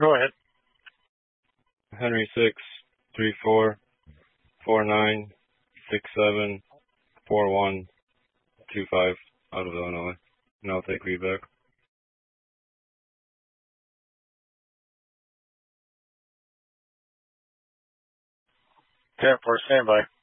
Go ahead. Henry 634-4967-4125 out of Illinois. And I'll take feedback. 10-4, standby.